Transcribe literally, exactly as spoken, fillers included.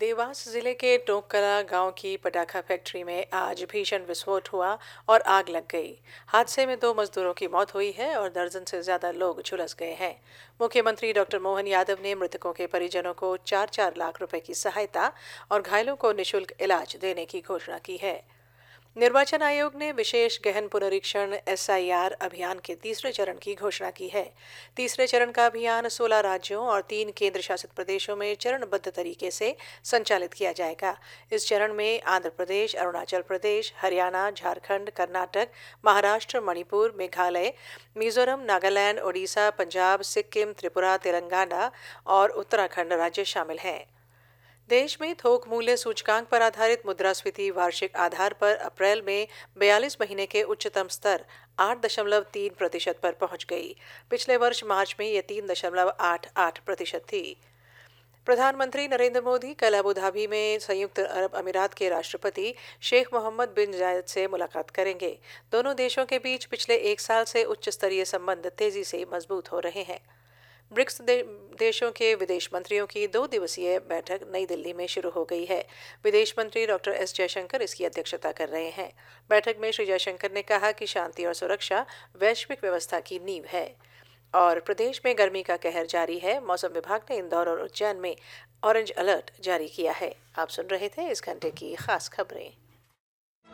देवास जिले के टोंककला गांव की पटाखा फैक्ट्री में आज भीषण विस्फोट हुआ और आग लग गई। हादसे में दो मजदूरों की मौत हुई है और दर्जन से ज्यादा लोग झुलस गए हैं। मुख्यमंत्री डॉक्टर मोहन यादव ने मृतकों के परिजनों को चार चार लाख रुपए की सहायता और घायलों को निशुल्क इलाज देने की घोषणा की है। निर्वाचन आयोग ने विशेष गहन पुनरीक्षण एस आई आर अभियान के तीसरे चरण की घोषणा की है। तीसरे चरण का अभियान सोलह राज्यों और तीन केंद्र शासित प्रदेशों में चरणबद्ध तरीके से संचालित किया जाएगा। इस चरण में आंध्र प्रदेश, अरुणाचल प्रदेश, हरियाणा, झारखंड, कर्नाटक, महाराष्ट्र, मणिपुर, मेघालय, मिजोरम, नागालैंड, ओडिशा, पंजाब, सिक्किम, त्रिपुरा, तेलंगाना और उत्तराखंड राज्य शामिल हैं। देश में थोक मूल्य सूचकांक पर आधारित मुद्रास्फीति वार्षिक आधार पर अप्रैल में बयालीस महीने के उच्चतम स्तर आठ दशमलव तीन प्रतिशत पर पहुंच गई। पिछले वर्ष मार्च में यह तीन दशमलव आठ आठ प्रतिशत थी। प्रधानमंत्री नरेंद्र मोदी कल अबू धाबी में संयुक्त अरब अमीरात के राष्ट्रपति शेख मोहम्मद बिन जायद से मुलाकात करेंगे। दोनों देशों के बीच पिछले एक साल से उच्च स्तरीय संबंध तेजी से मजबूत हो रहे हैं। ब्रिक्स दे, देशों के विदेश मंत्रियों की दो दिवसीय बैठक नई दिल्ली में शुरू हो गई है। विदेश मंत्री डॉक्टर एस जयशंकर इसकी अध्यक्षता कर रहे हैं। बैठक में श्री जयशंकर ने कहा कि शांति और सुरक्षा वैश्विक व्यवस्था की नींव है और प्रदेश में गर्मी का कहर जारी है। मौसम विभाग ने इंदौर और उज्जैन में ऑरेंज अलर्ट जारी किया है। आप सुन रहे थे इस घंटे की खास खबरें।